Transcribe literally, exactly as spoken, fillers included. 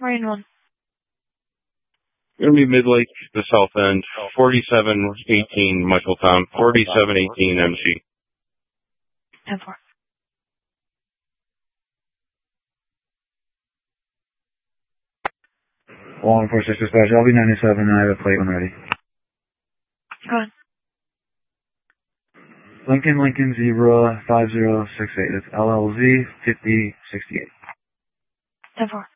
Marine one. Gonna be Mid-Lake, the south end, forty-seven eighteen Michael Tom, forty-seven eighteen M C. ten four. one four six dispatch, L B ninety-seven, I have a plate when ready. Go ahead. Lincoln, Lincoln, Zebra, five zero six eight. It's L L Z fifty sixty-eight. ten four.